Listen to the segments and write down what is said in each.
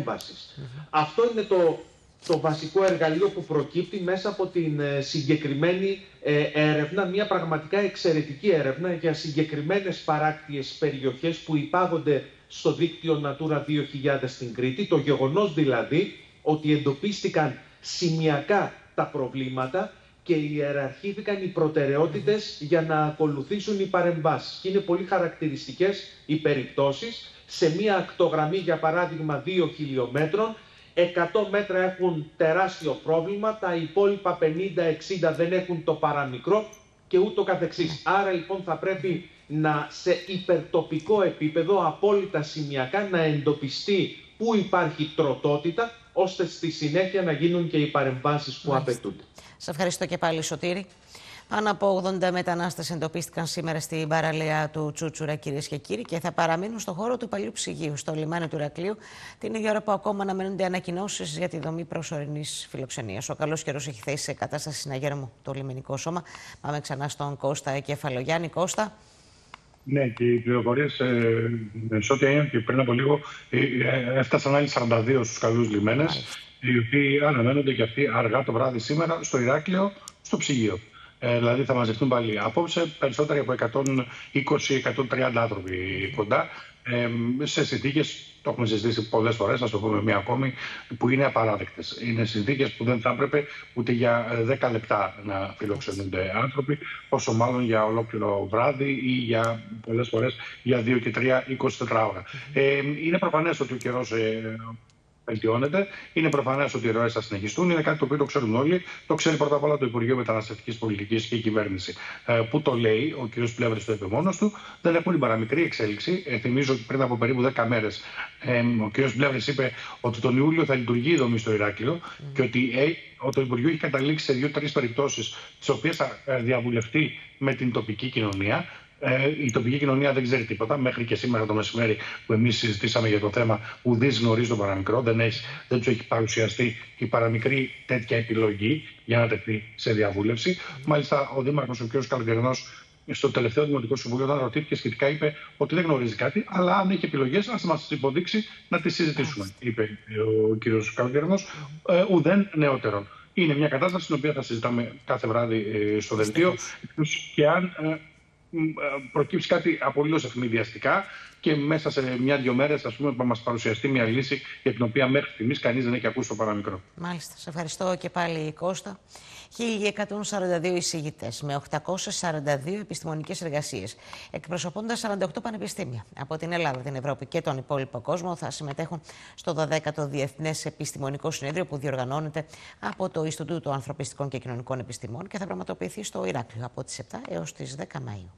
παρέμβασης. Αυτό είναι το βασικό εργαλείο που προκύπτει μέσα από την συγκεκριμένη έρευνα, μια πραγματικά εξαιρετική έρευνα για συγκεκριμένες παράκτιες περιοχές που υπάγονται στο δίκτυο Natura 2000 στην Κρήτη. Το γεγονός δηλαδή ότι εντοπίστηκαν σημειακά τα προβλήματα και ιεραρχήθηκαν οι προτεραιότητες για να ακολουθήσουν οι παρεμβάσεις. Και είναι πολύ χαρακτηριστικές οι περιπτώσεις. Σε μια ακτογραμμή, για παράδειγμα 2 χιλιόμετρων, 100 μέτρα έχουν τεράστιο πρόβλημα, τα υπόλοιπα 50-60 δεν έχουν το παραμικρό και ούτω καθεξής. Άρα λοιπόν θα πρέπει σε υπερτοπικό επίπεδο, απόλυτα σημειακά, να εντοπιστεί πού υπάρχει τροτότητα, ώστε στη συνέχεια να γίνουν και οι παρεμβάσεις που απαιτούνται. Σας ευχαριστώ και πάλι, Σωτήρη. Πάνω από 80 μετανάστες εντοπίστηκαν σήμερα στην παραλία του Τσούτσουρα, κυρίες και κύριοι, και θα παραμείνουν στον χώρο του παλιού ψυγείου, στο λιμάνι του Ηρακλείου, την ίδια ώρα που ακόμα αναμένονται ανακοινώσεις για τη δομή προσωρινής φιλοξενίας. Ο καλός καιρός έχει θέσει σε κατάσταση συναγέρμου το λιμενικό σώμα. Πάμε ξανά στον Κώστα Κεφαλογιάννη. Κώστα. Ναι, και οι πληροφορίες σε ό,τι έγινε και πριν από λίγο έφτασαν άλλοι 42 στους καλούς λιμένες, οι οποίοι αναμένονται και αυτοί αργά το βράδυ σήμερα στο Ηράκλειο, στο ψυγείο. Δηλαδή θα μαζευτούν πάλι απόψε περισσότεροι από 120-130 άνθρωποι κοντά, σε συνθήκες, το έχουμε συζητήσει πολλές φορές, ας το πούμε μία ακόμη, που είναι απαράδεκτες. Είναι συνθήκες που δεν θα έπρεπε ούτε για 10 λεπτά να φιλοξενούνται άνθρωποι, όσο μάλλον για ολόκληρο βράδυ ή για πολλές φορές για 2 και 3, 24 ώρα. Είναι προφανές ότι ο καιρός βελτιώνεται. Είναι προφανές ότι οι ροές θα συνεχιστούν. Είναι κάτι το οποίο το ξέρουν όλοι. Το ξέρει πρώτα απ' όλα το Υπουργείο Μεταναστευτικής Πολιτικής και η κυβέρνηση. Που το λέει, ο κ. Πλεύρης το είπε μόνος του. Δεν έχουν την παραμικρή εξέλιξη. Θυμίζω ότι πριν από περίπου 10 μέρες ο κ. Πλεύρης είπε ότι τον Ιούλιο θα λειτουργεί η δομή στο Ηράκλειο και ότι το Υπουργείο έχει καταλήξει σε 2-3 περιπτώσεις, τις οποίες θα διαβουλευτεί με την τοπική κοινωνία. Η τοπική κοινωνία δεν ξέρει τίποτα. Μέχρι και σήμερα το μεσημέρι που εμείς συζητήσαμε για το θέμα, ουδής γνωρίζει τον παραμικρό, δεν του έχει παρουσιαστεί η παραμικρή τέτοια επιλογή για να τεθεί σε διαβούλευση. Μάλιστα, ο Δήμαρχος, ο κ. Καλογερνός, στο τελευταίο Δημοτικό Συμβούλιο, όταν ρωτήθηκε σχετικά, είπε ότι δεν γνωρίζει κάτι, αλλά αν έχει επιλογές, ας μας υποδείξει να τις συζητήσουμε, είπε ο κ. Καλογερνός. Ουδέν νεότερον. Είναι μια κατάσταση στην οποία θα συζητάμε κάθε βράδυ στο δελτίο, και αν προκύψει κάτι απολύτως ευνηδιαστικά και μέσα σε 1-2 μέρες, ας πούμε, θα μας παρουσιαστεί μια λύση για την οποία μέχρι στιγμής κανείς δεν έχει ακούσει το παραμικρό. Μάλιστα. Σε ευχαριστώ και πάλι, Κώστα. 1.142 εισηγητές με 842 επιστημονικές εργασίες, εκπροσωπώντας 48 πανεπιστήμια από την Ελλάδα, την Ευρώπη και τον υπόλοιπο κόσμο, θα συμμετέχουν στο 12ο Διεθνές Επιστημονικό Συνέδριο που διοργανώνεται από το Ινστιτούτο Ανθρωπιστικών και Κοινωνικών Επιστημών και θα πραγματοποιηθεί στο Ηράκλειο από τις 7 έως τις 10 Μαΐου.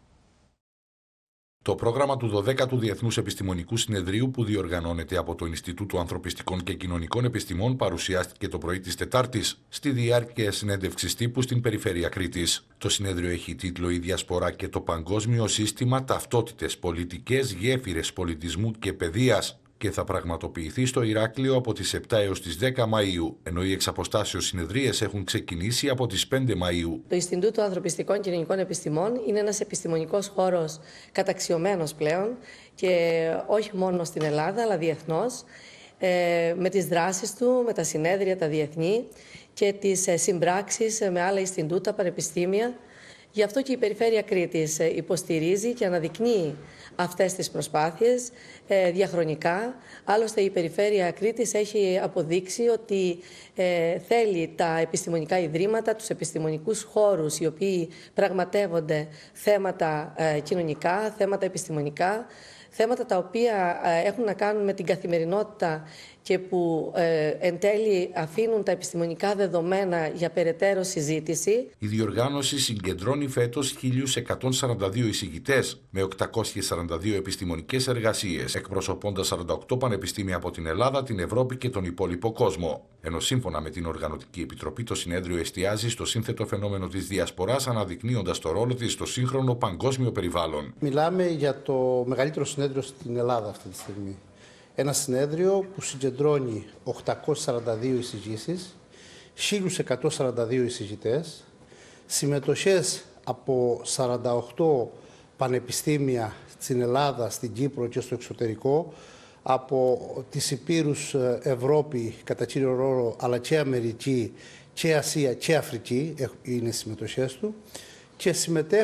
Το πρόγραμμα του 12ου Διεθνούς Επιστημονικού Συνεδρίου, που διοργανώνεται από το Ινστιτούτο Ανθρωπιστικών και Κοινωνικών Επιστημών, παρουσιάστηκε το πρωί της Τετάρτης στη διάρκεια συνέντευξης τύπου στην περιφέρεια Κρήτης. Το συνέδριο έχει τίτλο «Η Διασπορά και το Παγκόσμιο Σύστημα, Ταυτότητες, Πολιτικές, Γέφυρες Πολιτισμού και Παιδείας» και θα πραγματοποιηθεί στο Ηράκλειο από τις 7 έως τις 10 Μαΐου, ενώ οι εξαποστάσεως συνεδρίες έχουν ξεκινήσει από τις 5 Μαΐου. Το Ινστιτούτο Ανθρωπιστικών και Κοινωνικών Επιστημών είναι ένας επιστημονικός χώρος καταξιωμένος πλέον και όχι μόνο στην Ελλάδα αλλά διεθνώς, με τις δράσεις του, με τα συνέδρια, τα διεθνή και τις συμπράξεις με άλλα Ινστιτούτα, πανεπιστήμια. Γι' αυτό και η Περιφέρεια Κρήτης υποστηρίζει και αναδεικνύει αυτές τις προσπάθειες διαχρονικά. Άλλωστε η Περιφέρεια Κρήτης έχει αποδείξει ότι θέλει τα επιστημονικά ιδρύματα, τους επιστημονικούς χώρους οι οποίοι πραγματεύονται θέματα κοινωνικά, θέματα επιστημονικά, θέματα τα οποία έχουν να κάνουν με την καθημερινότητα και που εν τέλει αφήνουν τα επιστημονικά δεδομένα για περαιτέρω συζήτηση. Η διοργάνωση συγκεντρώνει φέτος 1.142 εισηγητές με 842 επιστημονικές εργασίες, εκπροσωπώντας 48 πανεπιστήμια από την Ελλάδα, την Ευρώπη και τον υπόλοιπο κόσμο. Ενώ σύμφωνα με την Οργανωτική Επιτροπή, το συνέδριο εστιάζει στο σύνθετο φαινόμενο της διασποράς, αναδεικνύοντας το ρόλο της στο σύγχρονο παγκόσμιο περιβάλλον. Μιλάμε για το μεγαλύτερο συνέδριο στην Ελλάδα αυτή τη στιγμή. Ένα συνέδριο που συγκεντρώνει 842 εισηγήσεις, 1.142 εισηγητές, συμμετοχές από 48 πανεπιστήμια στην Ελλάδα, στην Κύπρο και στο εξωτερικό, από τις υπήρους Ευρώπη κατά κύριο ρόλο, αλλά και Αμερική και Ασία και Αφρική είναι οι συμμετοχές του, και συμμετέχουν